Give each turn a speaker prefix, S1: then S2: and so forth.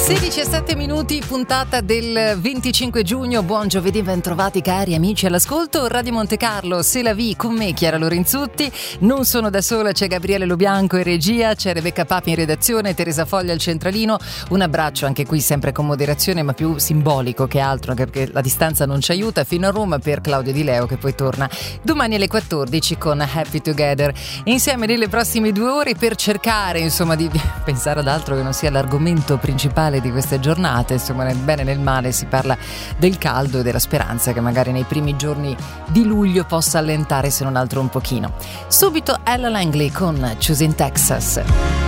S1: 16 e 7 minuti, puntata del 25 giugno. Buon giovedì, ben trovati cari amici all'ascolto. Radio Monte Carlo, c'est la vie, con me Chiara Lorenzutti. Non sono da sola, c'è Gabriele Lobianco in regia, c'è Rebecca Papi in redazione, Teresa Foglia al centralino. Un abbraccio anche qui sempre con moderazione, ma più simbolico che altro, anche perché la distanza non ci aiuta, fino a Roma per Claudio Di Leo, che poi torna domani alle 14 con Happy Together. Insieme nelle prossime 2 ore per cercare insomma di pensare ad altro che non sia l'argomento principale di queste giornate. Insomma, nel bene e nel male si parla del caldo e della speranza che magari nei primi giorni di luglio possa allentare, se non altro un pochino. Subito Ella Langley con Choosing Texas.